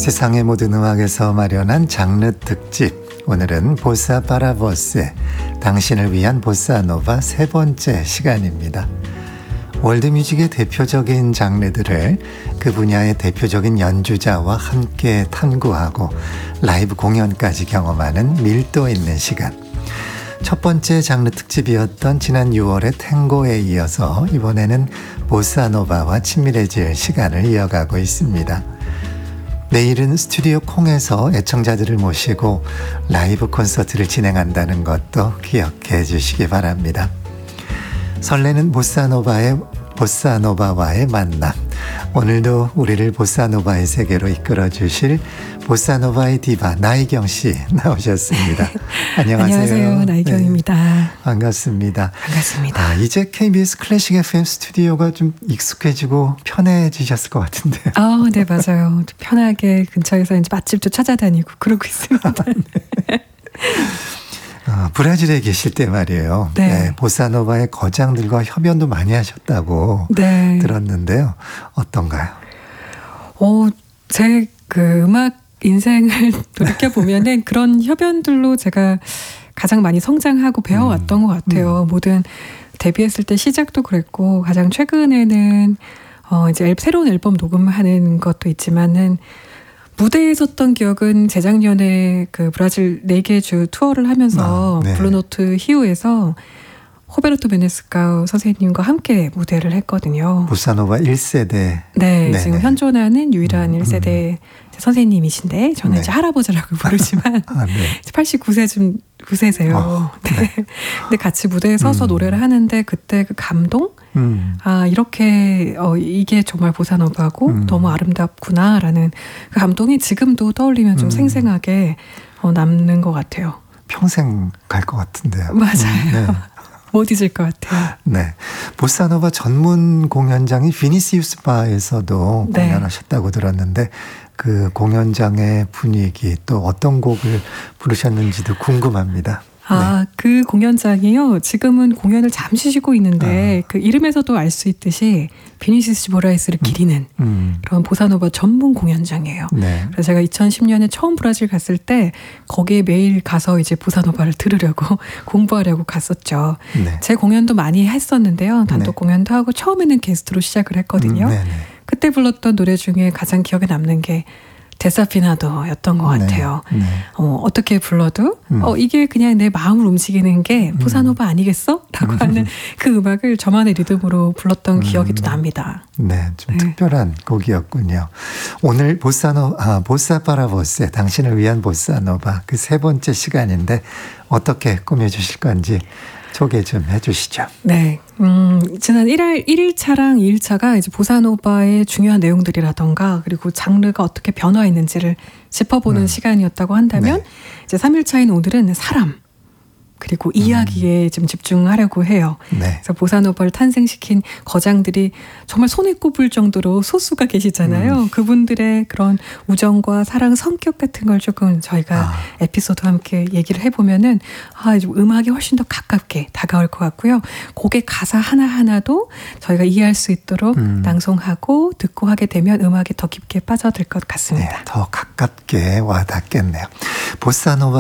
세상의 모든 음악에서 마련한 장르 특집. 오늘은 보사 파라보스의 당신을 위한 보사노바 세 번째 시간입니다. 월드뮤직의 대표적인 장르들을 그 분야의 대표적인 연주자와 함께 탐구하고 라이브 공연까지 경험하는 밀도 있는 시간. 첫 번째 장르 특집이었던 지난 6월의 탱고에 이어서 이번에는 보사노바와 친밀해질 시간을 이어가고 있습니다. 내일은 스튜디오 콩에서 애청자들을 모시고 라이브 콘서트를 진행한다는 것도 기억해 주시기 바랍니다. 설레는 보사노바와의 만남. 오늘도 우리를 보사노바의 세계로 이끌어 주실 보사노바의 디바 나희경 씨 나오셨습니다. 안녕하세요. 안녕하세요. 나희경입니다. 네, 반갑습니다. 반갑습니다. 이제 KBS 클래식 FM 스튜디오가 좀 익숙해지고 편해지셨을 것 같은데요. 네, 맞아요. 편하게 근처에서 이제 맛집도 찾아다니고 그러고 있습니다. 네. 브라질에 계실 때 말이에요. 네. 네, 보사노바의 거장들과 협연도 많이 하셨다고 네. 들었는데요. 어떤가요? 제 음악 인생을 돌이켜보면은 그런 협연들로 제가 가장 많이 성장하고 배워왔던 것 같아요. 모든 데뷔했을 때 시작도 그랬고, 가장 최근에는 이제 새로운 앨범 녹음하는 것도 있지만은 무대에 섰던 기억은 재작년에 그 브라질 4개 주 투어를 하면서 네. 블루노트 히우에서 호베르토 베네스카우 선생님과 함께 무대를 했거든요. 보사노바 1세대. 네, 네네. 지금 현존하는 유일한 1세대 선생님이신데 저는 네. 이제 할아버지라고 부르지만 네. 89세세요. 네. 근데 같이 무대에 서서 노래를 하는데 그때 그 감동? 이렇게 이게 정말 보사노바고 너무 아름답구나라는 그 감동이 지금도 떠올리면 좀 생생하게 남는 것 같아요. 평생 갈 것 같은데요. 맞아요. 네. 못 잊을 것 같아요. 네. 보사노바 전문 공연장이 비니시우스 바에서도 네. 공연하셨다고 들었는데 그 공연장의 분위기 또 어떤 곡을 부르셨는지도 궁금합니다. 그 공연장이요. 지금은 공연을 잠시 쉬고 있는데 그 이름에서도 알 수 있듯이 비니시우스 모라이스를 기리는 그런 보사노바 전문 공연장이에요. 네. 그래서 제가 2010년에 처음 브라질 갔을 때 거기에 매일 가서 이제 보사노바를 들으려고 공부하려고 갔었죠. 네. 제 공연도 많이 했었는데요. 단독 네. 공연도 하고 처음에는 게스트로 시작을 했거든요. 네네. 그때 불렀던 노래 중에 가장 기억에 남는 게 데사피나도였던 것 같아요. 네. 어떻게 불러도 이게 그냥 내 마음을 움직이는 게 보사노바 아니겠어? 라고 하는 그 음악을 저만의 리듬으로 불렀던 기억이 또 납니다. 네, 좀 특별한 곡이었군요. 오늘 보사 파라보스의 당신을 위한 보사노바 그 세 번째 시간인데 어떻게 꾸며주실 건지 소개 좀 해주시죠. 네. 지난 1일차랑 2일차가 이제 보사노바의 중요한 내용들이라던가 그리고 장르가 어떻게 변화했는지를 짚어보는 시간이었다고 한다면 네. 이제 3일차인 오늘은 사람 그리고 이야기에 좀 집중하려고 해요. 네. 그래서 보사노바를 탄생시킨 거장들이 정말 손에 꼽을 정도로 소수가 계시잖아요. 그분들의 그런 우정과 사랑, 성격 같은 걸 조금 저희가 에피소드와 함께 얘기를 해보면은 음악이 훨씬 더 가깝게 다가올 것 같고요. 곡의 가사 하나하나도 저희가 이해할 수 있도록 낭송하고 듣고 하게 되면 음악에 더 깊게 빠져들 것 같습니다. 네, 더 가깝게 와닿겠네요. 보사노바